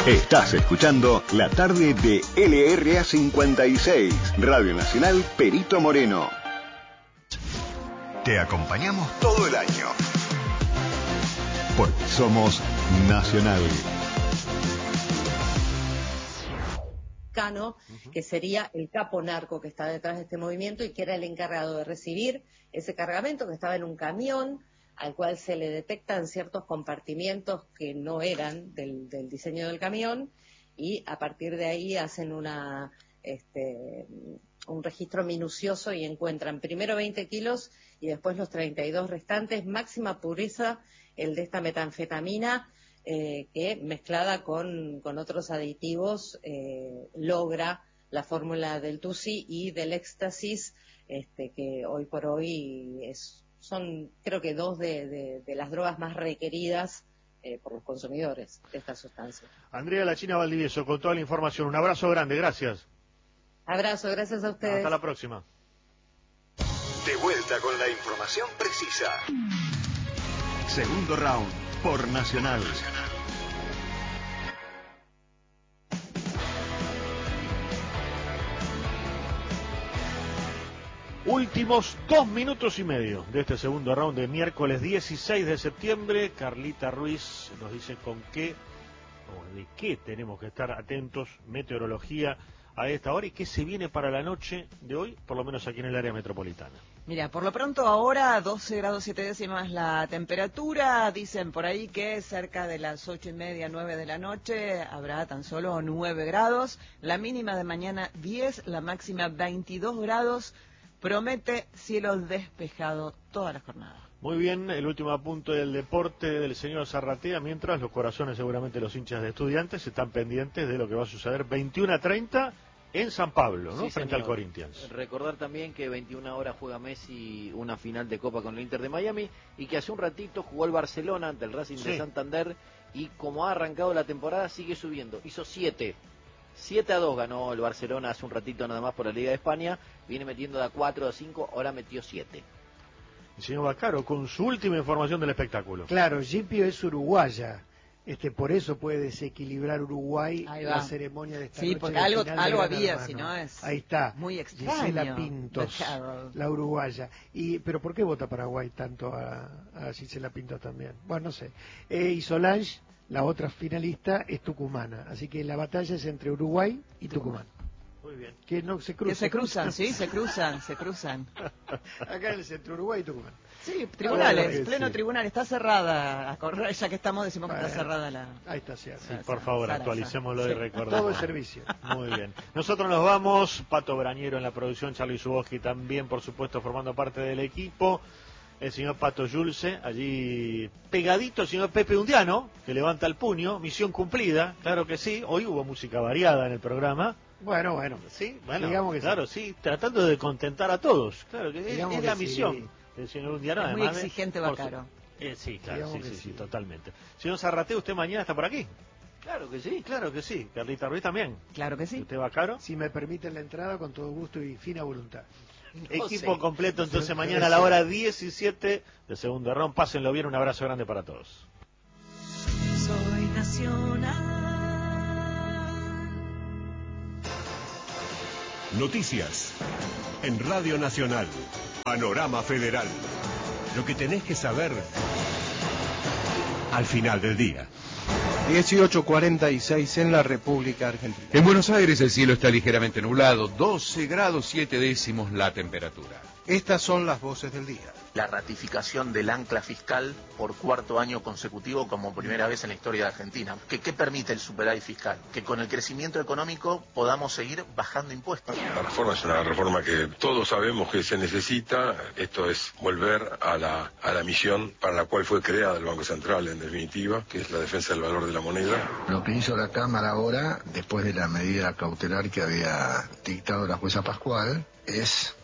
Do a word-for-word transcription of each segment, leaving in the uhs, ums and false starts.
Estás escuchando la tarde de L R A cincuenta y seis, Radio Nacional Perito Moreno. Te acompañamos todo el año, porque somos Nacional. Cano, que sería el capo narco que está detrás de este movimiento y que era el encargado de recibir ese cargamento que estaba en un camión al cual se le detectan ciertos compartimientos que no eran del, del diseño del camión, y a partir de ahí hacen una este, un registro minucioso y encuentran primero veinte kilos y después los treinta y dos restantes, máxima pureza el de esta metanfetamina, eh, que mezclada con, con otros aditivos eh, logra la fórmula del tusi y del éxtasis, este, que hoy por hoy es son creo que dos de, de, de las drogas más requeridas eh, por los consumidores de esta sustancia. Andrea La China Valdivieso, con toda la información. Un abrazo grande, gracias. Abrazo, gracias a ustedes. Hasta la próxima. De vuelta con la información precisa. Segundo round por Nacional. Últimos dos minutos y medio de este segundo round de miércoles dieciséis de septiembre. Carlita Ruiz nos dice con qué o de qué tenemos que estar atentos, meteorología a esta hora, y qué se viene para la noche de hoy, por lo menos aquí en el área metropolitana. Mira, por lo pronto ahora doce grados siete décimas la temperatura, dicen por ahí que cerca de las ocho y media, nueve de la noche habrá tan solo nueve grados, la mínima de mañana diez, la máxima veintidós grados. Promete cielo despejado toda la jornada. Muy bien, el último apunte del deporte del señor Zarratea, mientras los corazones, seguramente los hinchas de Estudiantes, están pendientes de lo que va a suceder veintiuno a treinta en San Pablo, ¿no? Sí, frente señor. al Corinthians. Recordar también que veintiuna horas juega Messi una final de Copa con el Inter de Miami, y que hace un ratito jugó el Barcelona ante el Racing sí. de Santander, y como ha arrancado la temporada sigue subiendo, hizo siete. siete a dos ganó el Barcelona hace un ratito nada más por la Liga de España, viene metiendo de a cuatro a cinco, ahora metió siete. El señor Bacaro, con su última información del espectáculo. Claro, Gipio es uruguaya, este, por eso puede desequilibrar Uruguay la ceremonia de esta sí, noche. porque algo, algo había, hermano. si no es Ahí está, muy extraño. Gisela Pintos, la uruguaya. Y, pero ¿por qué vota Paraguay tanto a, a Gisela Pintos también? Bueno, no sé. Eh, y Solange, la otra finalista, es tucumana, así que la batalla es entre Uruguay y Tucumán. Muy bien. Que no se cruzan. Que se cruzan, sí, se cruzan, se cruzan. Acá en el centro, Uruguay y Tucumán. Sí, tribunales, ah, pleno sí. tribunal, está cerrada, a correr, ya que estamos decimos que bueno, está cerrada la... Ahí está, cierto. Sí, por favor, Sara, actualicémoslo Sara. y recordemos. Todo el servicio. Muy bien. Nosotros nos vamos, Pato Brañero en la producción, Charly Suboski también, por supuesto, formando parte del equipo. El señor Pato Yulce, allí pegadito el señor Pepe Undiano, que levanta el puño, misión cumplida, claro que sí. Hoy hubo música variada en el programa. Bueno, bueno. Sí, bueno, digamos que claro, sí. sí, tratando de contentar a todos. Claro que es, es la sí. misión del señor Undiano. Es además muy exigente, de, Bacaro. Su, eh, sí, claro, sí, sí, sí, sí, totalmente. Señor Zarratea, ¿usted mañana está por aquí? Claro que sí. Claro que sí. Carlita Ruiz también. Claro que sí. ¿Usted, Bacaro? Si me permiten la entrada, con todo gusto y fina voluntad. No Equipo sé. completo, entonces mañana a la hora diecisiete de segundo round. Pásenlo bien, un abrazo grande para todos. Soy Nacional. Noticias en Radio Nacional. Panorama Federal. Lo que tenés que saber al final del día. dieciocho cuarenta y seis en la República Argentina. En Buenos Aires el cielo está ligeramente nublado, doce grados siete décimos la temperatura. Estas son las voces del día. La ratificación del ancla fiscal por cuarto año consecutivo como primera vez en la historia de Argentina. ¿Qué, qué permite el superávit fiscal? Que con el crecimiento económico podamos seguir bajando impuestos. La reforma es una reforma que todos sabemos que se necesita. Esto es volver a la, a la misión para la cual fue creada el Banco Central, en definitiva, que es la defensa del valor de la moneda. Lo que hizo la Cámara ahora, después de la medida cautelar que había dictado la jueza Pascual, es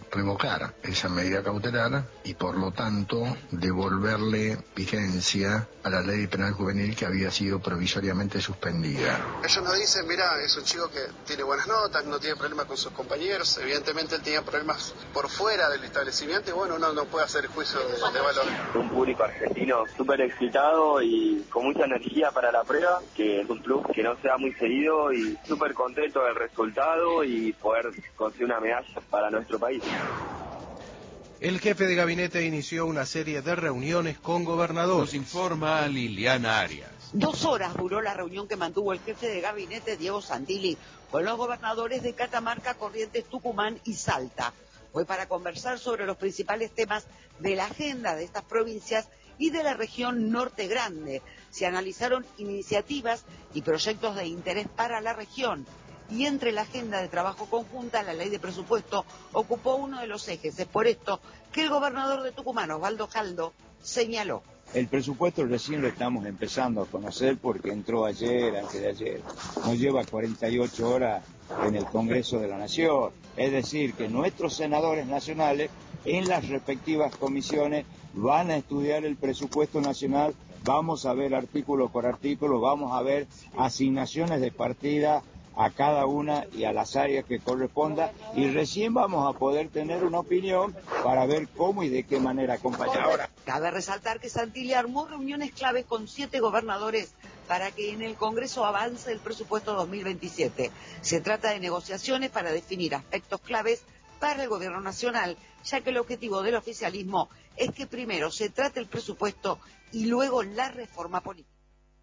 revocar esa medida cautelar y por lo tanto devolverle vigencia a la ley penal juvenil que había sido provisoriamente suspendida. Ellos nos dicen, mira, es un chico que tiene buenas notas, no tiene problemas con sus compañeros, evidentemente él tenía problemas por fuera del establecimiento y bueno, uno no puede hacer juicio de, de valor. Un público argentino súper excitado y con mucha energía para la prueba, que es un club que no se da muy seguido y súper contento del resultado y poder conseguir una medalla para nuestro país. El jefe de gabinete inició una serie de reuniones con gobernadores. Nos informa Liliana Arias. Dos horas duró la reunión que mantuvo el jefe de gabinete, Diego Santilli, con los gobernadores de Catamarca, Corrientes, Tucumán y Salta. Fue para conversar sobre los principales temas de la agenda de estas provincias y de la región Norte Grande. Se analizaron iniciativas y proyectos de interés para la región. Y entre la agenda de trabajo conjunta, la ley de presupuesto ocupó uno de los ejes. Es por esto que el gobernador de Tucumán, Osvaldo Jaldo, señaló. El presupuesto recién lo estamos empezando a conocer porque entró ayer, antes de ayer. Nos lleva cuarenta y ocho horas en el Congreso de la Nación. Es decir, que nuestros senadores nacionales en las respectivas comisiones van a estudiar el presupuesto nacional, vamos a ver artículo por artículo, vamos a ver asignaciones de partida a cada una y a las áreas que corresponda y recién vamos a poder tener una opinión para ver cómo y de qué manera acompañar. Ahora, cabe resaltar que Santilli armó reuniones claves con siete gobernadores para que en el Congreso avance el presupuesto dos mil veintisiete. Se trata de negociaciones para definir aspectos claves para el gobierno nacional, ya que el objetivo del oficialismo es que primero se trate el presupuesto y luego la reforma política.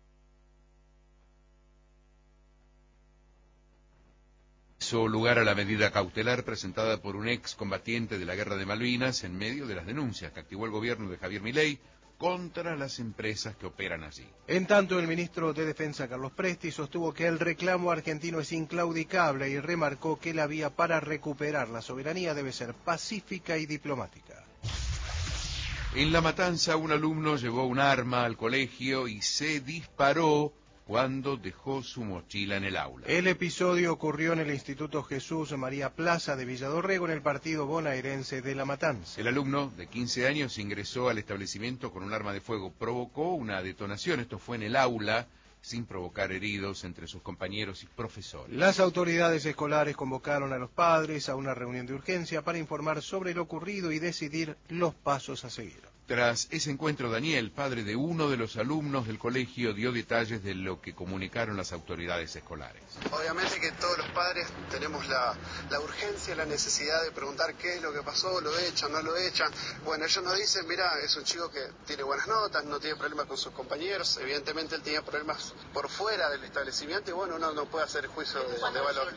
Hizo lugar a la medida cautelar presentada por un excombatiente de la Guerra de Malvinas en medio de las denuncias que activó el gobierno de Javier Milei contra las empresas que operan allí. En tanto, el ministro de Defensa, Carlos Presti, sostuvo que el reclamo argentino es inclaudicable y remarcó que la vía para recuperar la soberanía debe ser pacífica y diplomática. En La Matanza, un alumno llevó un arma al colegio y se disparó cuando dejó su mochila en el aula. El episodio ocurrió en el Instituto Jesús María Plaza de Villadorrego, en el partido bonaerense de La Matanza. El alumno de quince años ingresó al establecimiento con un arma de fuego. Provocó una detonación, esto fue en el aula, sin provocar heridos entre sus compañeros y profesores. Las autoridades escolares convocaron a los padres a una reunión de urgencia para informar sobre lo ocurrido y decidir los pasos a seguir. Tras ese encuentro, Daniel, padre de uno de los alumnos del colegio, dio detalles de lo que comunicaron las autoridades escolares. Obviamente que todos los padres tenemos la, la urgencia, la necesidad de preguntar qué es lo que pasó, lo echan, no lo echan. Bueno, ellos nos dicen, mira, es un chico que tiene buenas notas, no tiene problemas con sus compañeros, evidentemente él tenía problemas por fuera del establecimiento y bueno, uno no puede hacer juicio de, de valor.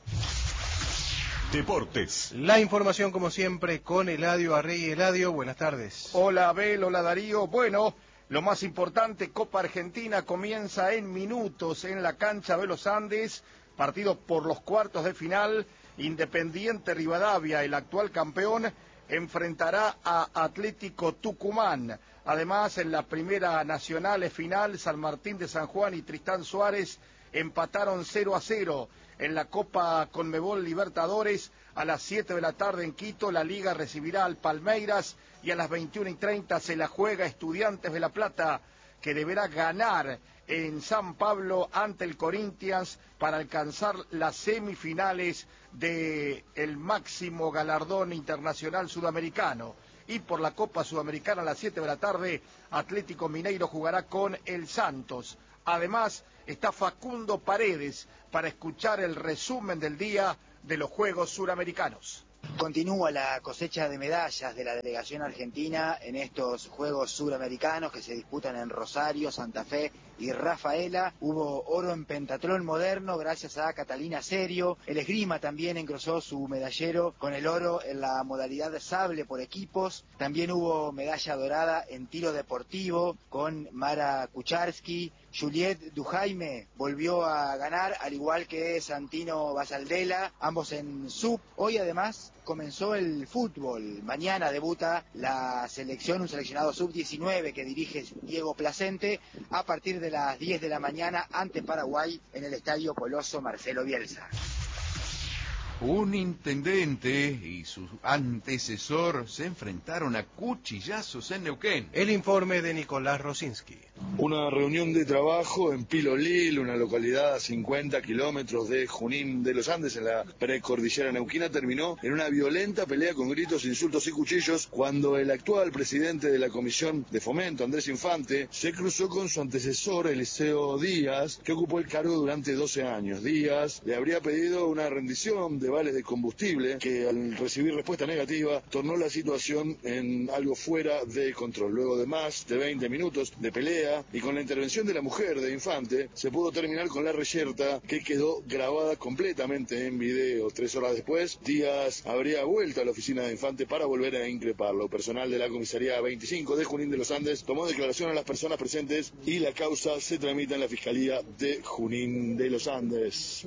Deportes. La información, como siempre, con Eladio Arrey. Eladio, buenas tardes. Hola Abel, hola Darío. Bueno, lo más importante, Copa Argentina comienza en minutos en la cancha de los Andes, partido por los cuartos de final. Independiente Rivadavia, el actual campeón, enfrentará a Atlético Tucumán. Además, en la primera nacional final, San Martín de San Juan y Tristán Suárez empataron cero a cero. En la Copa Conmebol Libertadores, a las siete de la tarde en Quito, la Liga recibirá al Palmeiras y a las veintiuna y treinta se la juega Estudiantes de La Plata, que deberá ganar en San Pablo ante el Corinthians para alcanzar las semifinales del máximo galardón internacional sudamericano. Y por la Copa Sudamericana a las siete de la tarde, Atlético Mineiro jugará con el Santos. Además, está Facundo Paredes para escuchar el resumen del día de los Juegos Suramericanos. Continúa la cosecha de medallas de la delegación argentina en estos Juegos Suramericanos que se disputan en Rosario, Santa Fe y Rafaela. Hubo oro en pentatlón moderno gracias a Catalina Serio. El esgrima también engrosó su medallero con el oro en la modalidad de sable por equipos. También hubo medalla dorada en tiro deportivo con Mara Kucharski. Juliette Dujaime volvió a ganar, al igual que Santino Basaldela, ambos en sub. Hoy además comenzó el fútbol. Mañana debuta la selección, un seleccionado sub diecinueve que dirige Diego Placente a partir de las diez de la mañana ante Paraguay en el Estadio Coloso Marcelo Bielsa. Un intendente y su antecesor se enfrentaron a cuchillazos en Neuquén. El informe de Nicolás Rosinski. Una reunión de trabajo en Pilolil, una localidad a cincuenta kilómetros de Junín de los Andes, en la precordillera neuquina, terminó en una violenta pelea con gritos, insultos y cuchillos cuando el actual presidente de la Comisión de Fomento, Andrés Infante, se cruzó con su antecesor, Eliseo Díaz, que ocupó el cargo durante doce años. Díaz le habría pedido una rendición de vales de combustible que, al recibir respuesta negativa, tornó la situación en algo fuera de control. Luego de más de veinte minutos de pelea y con la intervención de la mujer de Infante, se pudo terminar con la reyerta, que quedó grabada completamente en video. Tres horas después, Díaz habría vuelto a la oficina de Infante para volver a increparlo. Personal de la comisaría veinticinco de Junín de los Andes tomó declaración a las personas presentes y la causa se tramita en la Fiscalía de Junín de los Andes.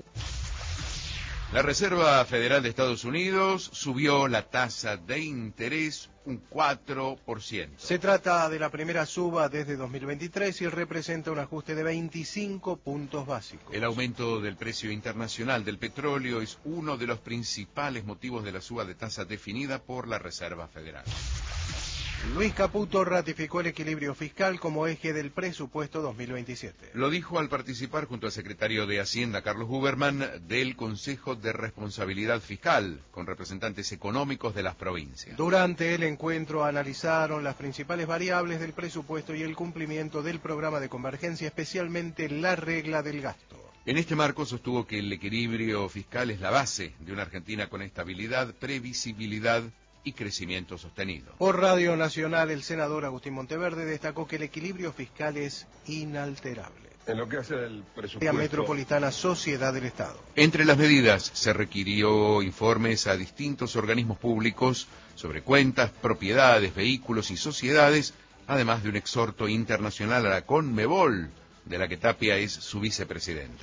La Reserva Federal de Estados Unidos subió la tasa de interés un cuatro por ciento. Se trata de la primera suba desde dos mil veintitrés y representa un ajuste de veinticinco puntos básicos. El aumento del precio internacional del petróleo es uno de los principales motivos de la suba de tasa definida por la Reserva Federal. Luis Caputo ratificó el equilibrio fiscal como eje del presupuesto dos mil veintisiete. Lo dijo al participar junto al secretario de Hacienda, Carlos Huberman, del Consejo de Responsabilidad Fiscal, con representantes económicos de las provincias. Durante el encuentro analizaron las principales variables del presupuesto y el cumplimiento del programa de convergencia, especialmente la regla del gasto. En este marco sostuvo que el equilibrio fiscal es la base de una Argentina con estabilidad, previsibilidad y crecimiento sostenido. Por Radio Nacional, el senador Agustín Monteverde destacó que el equilibrio fiscal es inalterable. En lo que hace el presupuesto... La Metropolitana Sociedad del Estado. Entre las medidas se requirió informes a distintos organismos públicos sobre cuentas, propiedades, vehículos y sociedades, además de un exhorto internacional a la Conmebol, de la que Tapia es su vicepresidente.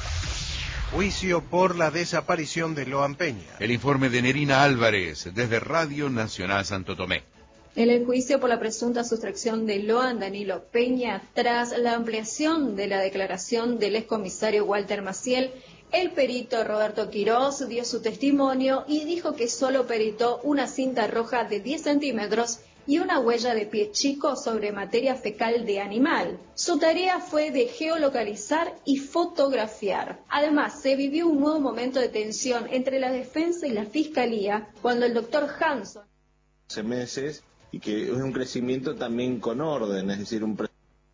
Juicio por la desaparición de Loan Peña. El informe de Nerina Álvarez, desde Radio Nacional Santo Tomé. En el juicio por la presunta sustracción de Loan Danilo Peña, tras la ampliación de la declaración del excomisario Walter Maciel, el perito Roberto Quirós dio su testimonio y dijo que solo peritó una cinta roja de diez centímetros y una huella de pie chico sobre materia fecal de animal. Su tarea fue de geolocalizar y fotografiar. Además, se vivió un nuevo momento de tensión entre la defensa y la fiscalía cuando el doctor Hanson... Hace meses, y que es un crecimiento también con orden, es decir, un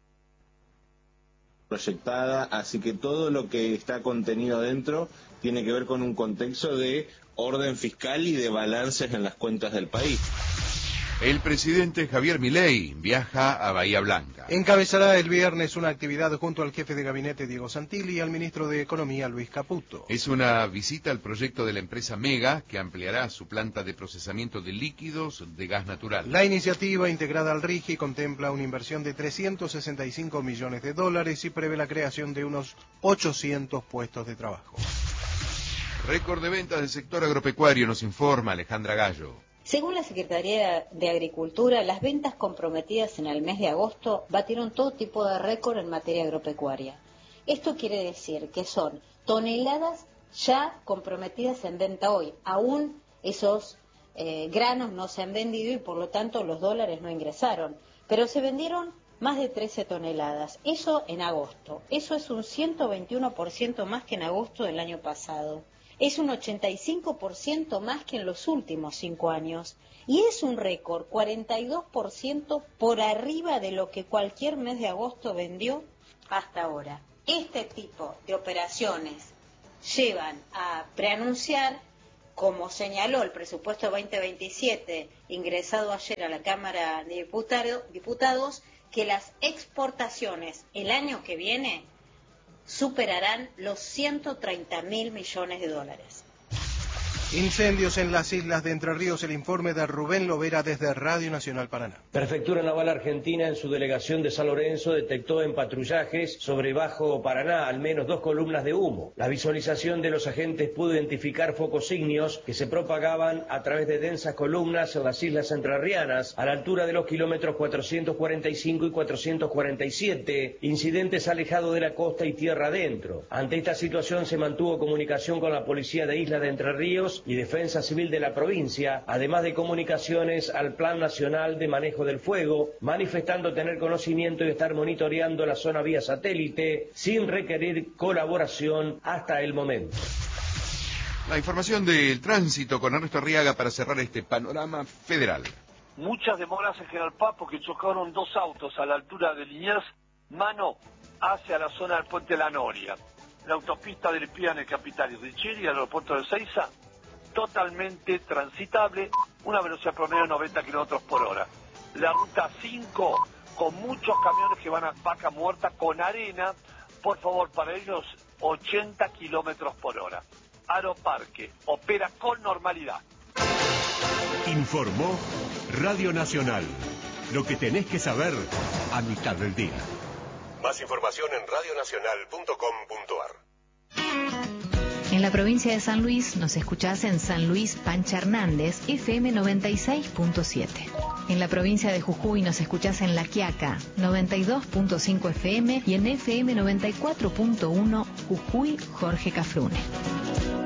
proyectada, así que todo lo que está contenido dentro tiene que ver con un contexto de orden fiscal y de balances en las cuentas del país. El presidente Javier Milei viaja a Bahía Blanca. Encabezará el viernes una actividad junto al jefe de gabinete Diego Santilli y al ministro de Economía Luis Caputo. Es una visita al proyecto de la empresa Mega, que ampliará su planta de procesamiento de líquidos de gas natural. La iniciativa, integrada al RIGI, contempla una inversión de trescientos sesenta y cinco millones de dólares y prevé la creación de unos ochocientos puestos de trabajo. Récord de ventas del sector agropecuario, nos informa Alejandra Gallo. Según la Secretaría de Agricultura, las ventas comprometidas en el mes de agosto batieron todo tipo de récord en materia agropecuaria. Esto quiere decir que son toneladas ya comprometidas en venta hoy. Aún esos eh, granos no se han vendido y por lo tanto los dólares no ingresaron. Pero se vendieron más de trece toneladas. Eso en agosto. Eso es un ciento veintiuno por ciento más que en agosto del año pasado. Es un ochenta y cinco por ciento más que en los últimos cinco años y es un récord cuarenta y dos por ciento por arriba de lo que cualquier mes de agosto vendió hasta ahora. Este tipo de operaciones llevan a preanunciar, como señaló el presupuesto veinte veintisiete ingresado ayer a la Cámara de Diputado, Diputados, que las exportaciones el año que viene superarán los ciento treinta mil millones de dólares. Incendios en las islas de Entre Ríos, el informe de Rubén Lovera desde Radio Nacional Paraná. Prefectura Naval Argentina en su delegación de San Lorenzo detectó en patrullajes sobre Bajo Paraná al menos dos columnas de humo. La visualización de los agentes pudo identificar focos ígneos que se propagaban a través de densas columnas en las islas entrerrianas a la altura de los kilómetros cuatrocientos cuarenta y cinco y cuatrocientos cuarenta y siete, incidentes alejados de la costa y tierra adentro. Ante esta situación se mantuvo comunicación con la Policía de Isla de Entre Ríos y Defensa Civil de la provincia, además de comunicaciones al Plan Nacional de Manejo del Fuego, manifestando tener conocimiento y estar monitoreando la zona vía satélite sin requerir colaboración hasta el momento. La información del tránsito con Ernesto Arriaga para cerrar este panorama federal. Muchas demoras en General Paz porque chocaron dos autos a la altura de Liniers, mano hacia la zona del Puente La Noria. La autopista del Piane Capital y Richeri, el aeropuerto de Seiza, totalmente transitable, una velocidad promedio de noventa kilómetros por hora. La ruta cinco, con muchos camiones que van a Vaca Muerta con arena, por favor, para ellos ochenta kilómetros por hora. Aeroparque opera con normalidad. Informó Radio Nacional. Lo que tenés que saber a mitad del día. Más información en radio nacional punto com punto ar. En la provincia de San Luis nos escuchás en San Luis Pancha Hernández, F M noventa y seis punto siete. En la provincia de Jujuy nos escuchás en La Quiaca, noventa y dos punto cinco F M y en F M noventa y cuatro punto uno Jujuy Jorge Cafrune.